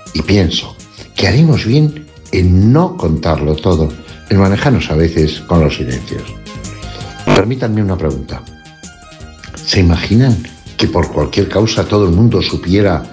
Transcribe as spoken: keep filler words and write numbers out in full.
Y pienso que haremos bien en no contarlo todo, en manejarnos a veces con los silencios. Permítanme una pregunta. ¿Se imaginan que por cualquier causa todo el mundo supiera